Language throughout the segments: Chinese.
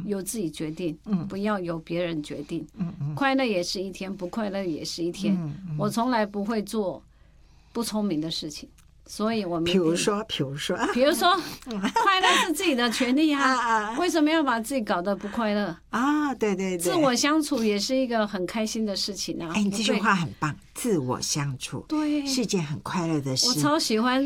由自己决定，不要由别人决定。快乐也是一天，不快乐也是一天。我从来不会做不聪明的事情，所以我们比如说， 快乐是自己的权利啊，为什么要把自己搞得不快乐啊？对对对， 自我相处也是一个很开心的事情啊。 你这句话很棒，自我相处对是一件很快乐的事。 我超喜欢。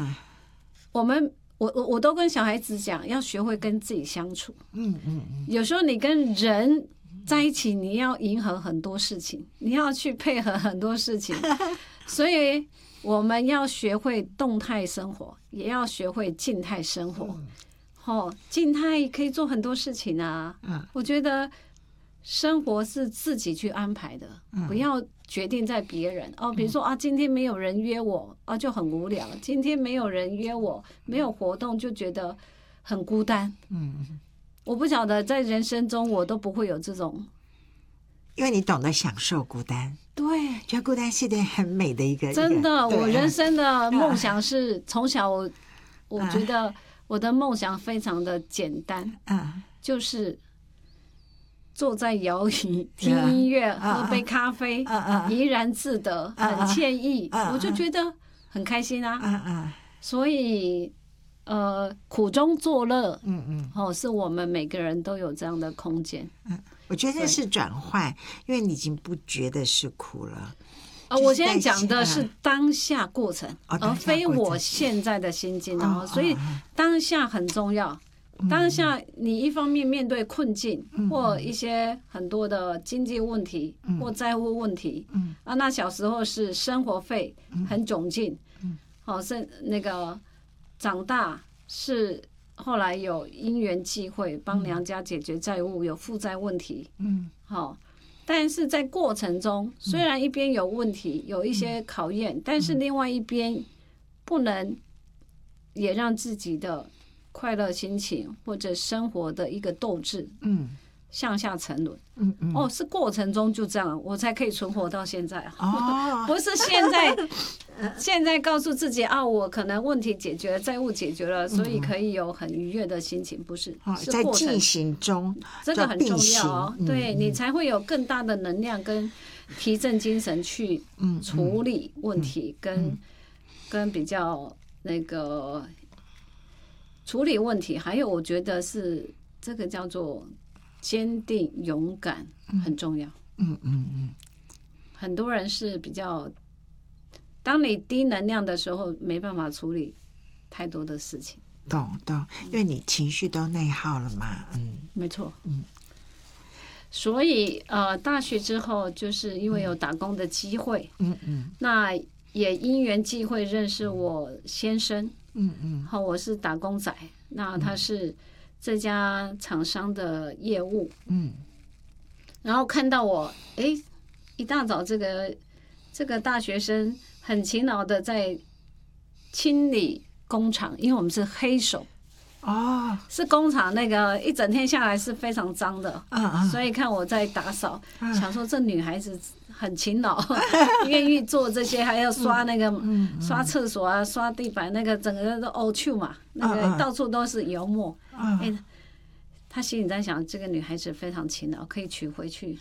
我都跟小孩子讲，要学会跟自己相处。有时候你跟人在一起，你要迎合很多事情，你要去配合很多事情，所以我们要学会动态生活，也要学会静态生活。静态可以做很多事情啊。我觉得生活是自己去安排的，不要决定在别人。比如说今天没有人约我就很无聊，今天没有人约我，没有活动就觉得很孤单。我不晓得在人生中我都不会有这种，因为你懂得享受孤单。 对， 觉得孤单是件很美的一个。 真的，我人生的梦想是从小我觉得我的梦想非常的简单，就是坐在摇椅听音乐，喝杯咖啡，怡然自得，很惬意，我就觉得很开心啊。所以苦中作乐，是我们每个人都有这样的空间。 我觉得这是转换，因为你已经不觉得是苦了。 我现在讲的是当下过程，而非我现在的心境。所以当下很重要。当下你一方面面对困境，或一些很多的经济问题，或债务问题，那小时候是生活费很窘境，是那个长大是后来有因缘际会帮娘家解决债务，有负债问题，但是在过程中，虽然一边有问题，有一些考验，但是另外一边不能也让自己的快乐心情或者生活的一个斗志，向下沉沦。是过程中就这样，我才可以存活到现在。不是现在告诉自己我可能问题解决了，债务解决了，所以可以有很愉悦的心情，不是？是在进行中， 这个很重要对你才会有更大的能量跟提振精神去处理问题，跟比较那个处理问题。还有我觉得是这个叫做坚定勇敢很重要。很多人是比较，当你低能量的时候没办法处理太多的事情。 懂，因为你情绪都内耗了嘛。 没错。所以大学之后就是因为有打工的机会，那也因缘际会认识我先生，我是打工仔，那他是这家厂商的业务，然后看到我，一大早这个大学生很勤劳的在清理工厂，因为我们是黑手，是工厂那个一整天下来是非常脏的，所以看我在打扫，想说这女孩子很勤劳，愿意做这些，还要刷那个刷厕所啊，刷地板，那个整个都欧秋嘛，那个到处都是油墨。他心里在想，这个女孩子非常勤劳，可以娶回去。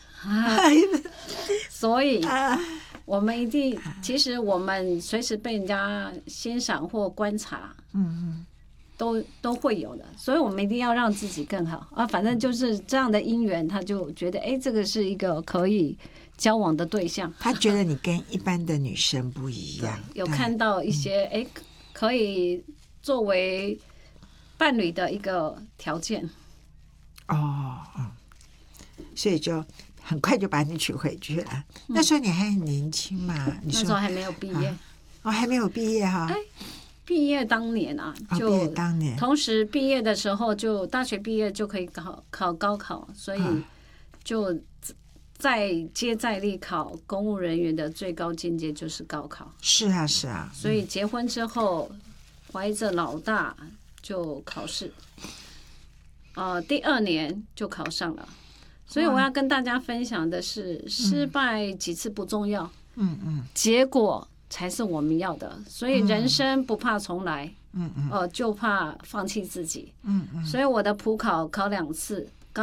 所以我们一定，其实我们随时被人家欣赏或观察，都会有的，所以我们一定要让自己更好啊。反正就是这样的因缘，他就觉得这个是一个可以交往的对象。 他觉得你跟一般的女生不一样， 有看到一些可以作为伴侣的一个条件。 所以就很快就把你娶回去了。那时候你还很年轻嘛？ 那时候还没有毕业。 还没有毕业哈。 毕业当年就毕业当年， 同时毕业的时候就大学毕业就可以考高考，所以就再接再厉考公务人员的最高境界就是高考。 是啊。 所以结婚之后怀着老大就考试，第2年就考上了。所以我要跟大家分享的是，失败几次不重要，结果才是我们要的。所以人生不怕重来，就怕放弃自己。所以我的普考考2次，